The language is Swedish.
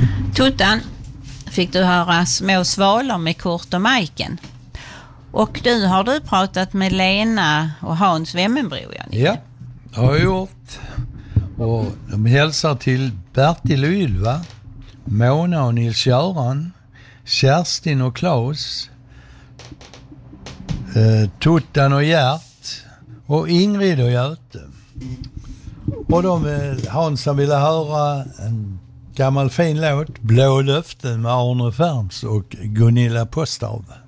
Tuttan, fick du höra Små svalor med Kurt och Majken. Och har du pratat med Lena och Hans Wemmenbro, Janne? Ja, det har jag gjort. Och de hälsar till Bertil och Ylva, Mona och Nils-Göran, Kerstin och Claes, Tuttan och Gert och Ingrid och Göte. Och Hansa ville höra en gammal fin låt, Blå löften med Arne Färms och Gunilla Postav.